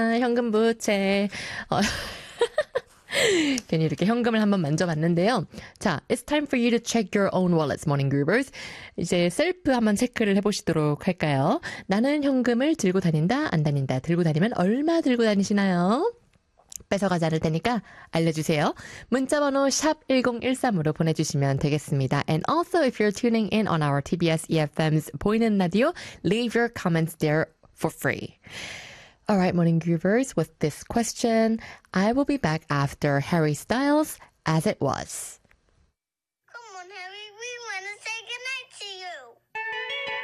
현금 부채. 괜히 이렇게 현금을 한번 만져봤는데요. 자, it's time for you to check your own wallets, morning groovers. 이제 셀프 한번 체크를 해보시도록 할까요? 나는 현금을 들고 다닌다, 안 다닌다. 들고 다니면 얼마 들고 다니시나요? 뺏어가지 않을 테니까 알려주세요. 문자번호 샵 1013으로 보내주시면 되겠습니다. And also, if you're tuning in on our TBS EFM's 보이는 라디오, leave your comments there for free. All right, morning groovers, with this question, I will be back after Harry Styles, As It Was.